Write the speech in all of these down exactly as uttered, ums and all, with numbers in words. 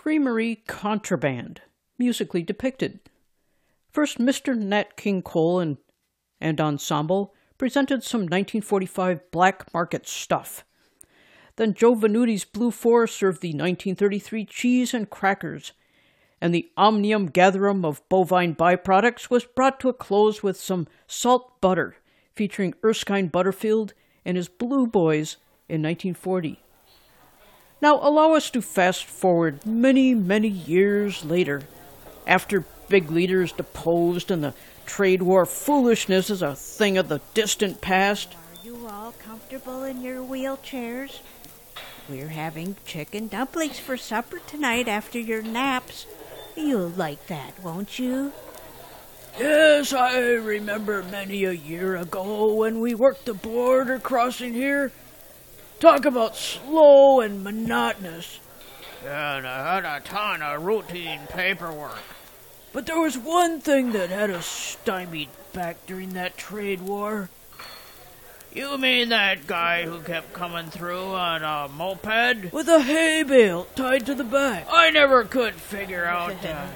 Creamery Contraband, musically depicted. First, Mister Nat King Cole and, and Ensemble presented some nineteen forty-five black market stuff. Then Joe Venuti's Blue Four served the nineteen thirty-three cheese and crackers, and the Omnium Gatherum of bovine byproducts was brought to a close with some salt butter, featuring Erskine Butterfield and his Blue Boys in nineteen forty. Now allow us to fast forward many, many years later, after big leaders deposed and the trade war foolishness is a thing of the distant past. Are you all comfortable in your wheelchairs? We're having chicken dumplings for supper tonight after your naps. You'll like that, won't you? Yes, I remember many a year ago when we worked the border crossing here. Talk about slow and monotonous. And I had a ton of routine paperwork. But there was one thing that had us stymied back during that trade war. You mean that guy who kept coming through on a moped? With a hay bale tied to the back. I never could figure out... Uh...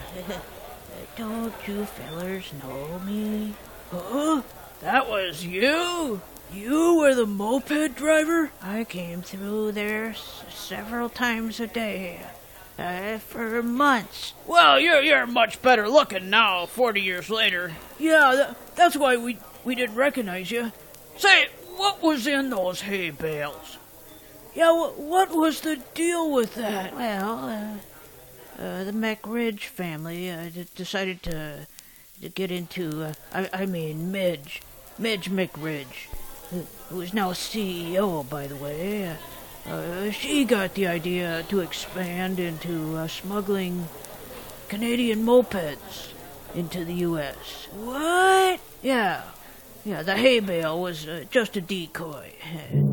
Don't you fellers know me? Huh? That was you? You were the moped driver? I came through there s- several times a day. Uh, for months. Well, you're you're much better looking now, forty years later. Yeah, th- that's why we, we didn't recognize you. Say, what was in those hay bales? Yeah, wh- what was the deal with that? Well, uh, uh, the McRidge family uh, d- decided to to get into, uh, I, I mean, Midge, Midge McRidge, who, who is now C E O, by the way. Uh, uh, she got the idea to expand into uh, smuggling Canadian mopeds into the U S What? Yeah, yeah, the hay bale was uh, just a decoy.